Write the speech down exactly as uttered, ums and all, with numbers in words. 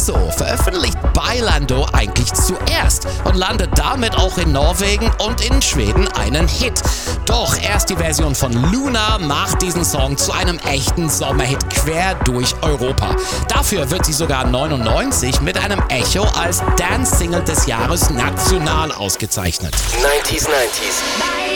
Calypso veröffentlicht Bailando eigentlich zuerst und landet damit auch in Norwegen und in Schweden einen Hit. Doch erst die Version von Luna macht diesen Song zu einem echten Sommerhit quer durch Europa. Dafür wird sie sogar neunundneunzig mit einem Echo als Dance-Single des Jahres national ausgezeichnet. neunziger neunzig.